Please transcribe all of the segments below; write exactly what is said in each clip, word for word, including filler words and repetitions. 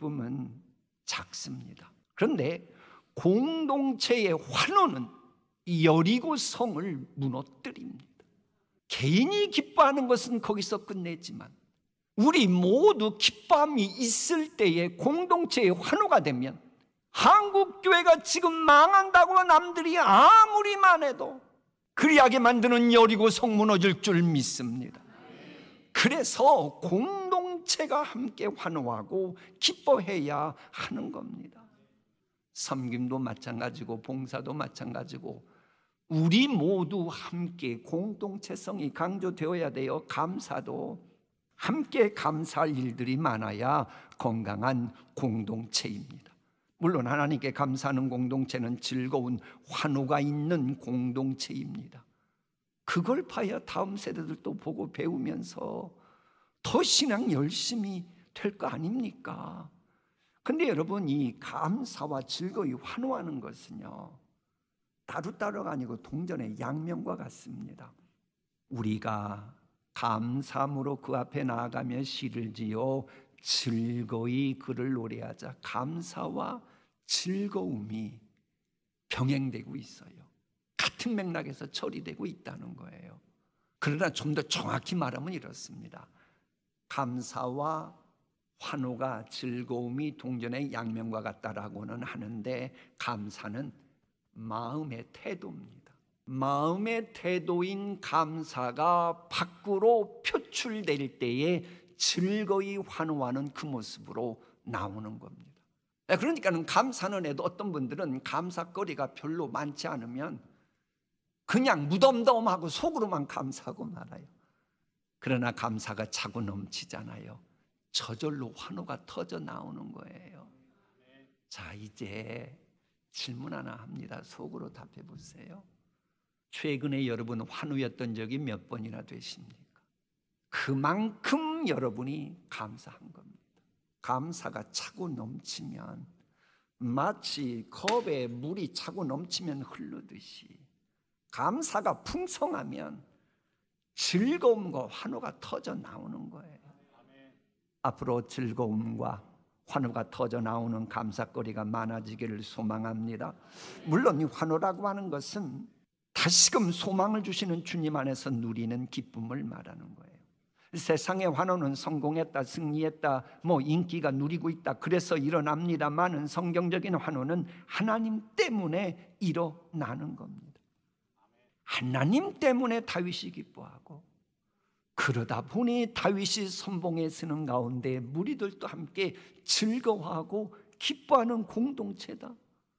기쁨은 작습니다. 그런데 공동체의 환호는 여리고 성을 무너뜨립니다. 개인이 기뻐하는 것은 거기서 끝내지만 우리 모두 기뻐함이 있을 때에 공동체의 환호가 되면 한국교회가 지금 망한다고 남들이 아무리 말해도 그리하게 만드는 여리고 성 무너질 줄 믿습니다. 그래서 공동체가 함께 환호하고 기뻐해야 하는 겁니다. 섬김도 마찬가지고 봉사도 마찬가지고 우리 모두 함께 공동체성이 강조되어야 돼요. 감사도 함께 감사할 일들이 많아야 건강한 공동체입니다. 물론 하나님께 감사하는 공동체는 즐거운 환호가 있는 공동체입니다. 그걸 봐야 다음 세대들도 보고 배우면서 더 신앙 열심히 될 거 아닙니까? 근데 여러분, 이 감사와 즐거이 환호하는 것은요, 따로따로가 아니고 동전의 양면과 같습니다. 우리가 감사함으로 그 앞에 나아가며 시를 지어 즐거이 그를 노래하자. 감사와 즐거움이 병행되고 있어요. 같은 맥락에서 처리되고 있다는 거예요. 그러나 좀 더 정확히 말하면 이렇습니다. 감사와 환호가 즐거움이 동전의 양면과 같다라고는 하는데, 감사는 마음의 태도입니다. 마음의 태도인 감사가 밖으로 표출될 때에 즐거이 환호하는 그 모습으로 나오는 겁니다. 그러니까 감사는 해도 어떤 분들은 감사거리가 별로 많지 않으면 그냥 무덤덤하고 속으로만 감사하고 말아요. 그러나 감사가 차고 넘치잖아요. 저절로 환호가 터져 나오는 거예요. 자, 이제 질문 하나 합니다. 속으로 답해 보세요. 최근에 여러분 환호였던 적이 몇 번이나 되십니까? 그만큼 여러분이 감사한 겁니다. 감사가 차고 넘치면 마치 컵에 물이 차고 넘치면 흐르듯이, 감사가 풍성하면 즐거움과 환호가 터져 나오는 거예요. 앞으로 즐거움과 환호가 터져 나오는 감사거리가 많아지기를 소망합니다. 물론 이 환호라고 하는 것은 다시금 소망을 주시는 주님 안에서 누리는 기쁨을 말하는 거예요. 세상의 환호는 성공했다, 승리했다, 뭐 인기가 누리고 있다, 그래서 일어납니다만은 성경적인 환호는 하나님 때문에 일어나는 겁니다. 하나님 때문에 다윗이 기뻐하고, 그러다 보니 다윗이 선봉에 서는 가운데 무리들도 함께 즐거워하고 기뻐하는 공동체다.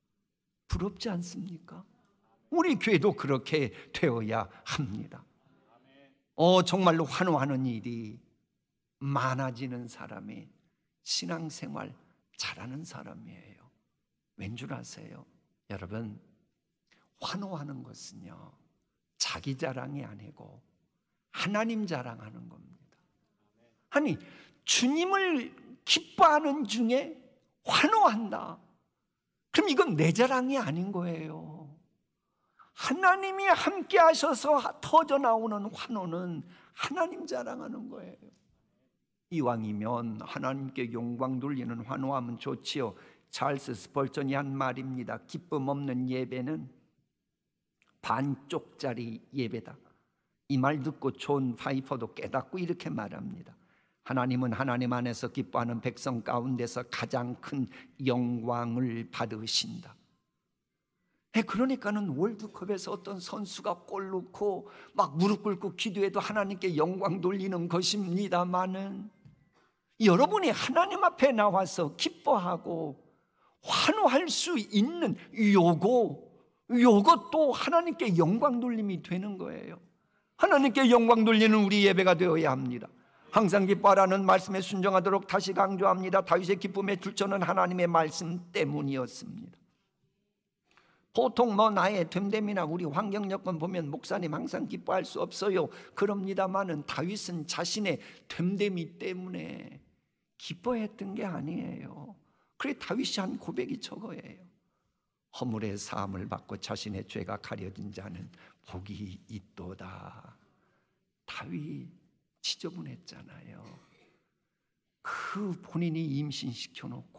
부럽지 않습니까? 우리 교회도 그렇게 되어야 합니다. 어, 정말로 환호하는 일이 많아지는 사람이 신앙생활 잘하는 사람이에요. 왠 줄 아세요? 여러분, 환호하는 것은요, 자기 자랑이 아니고 하나님 자랑하는 겁니다. 아니, 주님을 기뻐하는 중에 환호한다. 그럼 이건 내 자랑이 아닌 거예요. 하나님이 함께 하셔서 터져 나오는 환호는 하나님 자랑하는 거예요. 이왕이면 하나님께 영광 돌리는 환호하면 좋지요. 찰스 스펄전이 한 말입니다. 기쁨 없는 예배는 반쪽짜리 예배다. 이 말 듣고 존 파이퍼도 깨닫고 이렇게 말합니다. 하나님은 하나님 안에서 기뻐하는 백성 가운데서 가장 큰 영광을 받으신다. 그러니까는 월드컵에서 어떤 선수가 골 넣고 막 무릎 꿇고 기도해도 하나님께 영광 돌리는 것입니다마는, 여러분이 하나님 앞에 나와서 기뻐하고 환호할 수 있는 요거, 요것도 하나님께 영광 돌림이 되는 거예요. 하나님께 영광 돌리는 우리 예배가 되어야 합니다. 항상 기뻐하라는 말씀에 순종하도록 다시 강조합니다. 다윗의 기쁨의 출처는 하나님의 말씀 때문이었습니다. 보통 뭐 나의 됨됨이나 우리 환경 여건 보면 목사님 항상 기뻐할 수 없어요, 그럽니다마는 다윗은 자신의 됨됨이 때문에 기뻐했던 게 아니에요. 그래 다윗이 한 고백이 저거예요. 허물의 사함을 받고 자신의 죄가 가려진 자는 복이 있도다. 다윗 지저분했잖아요. 그 본인이 임신시켜놓고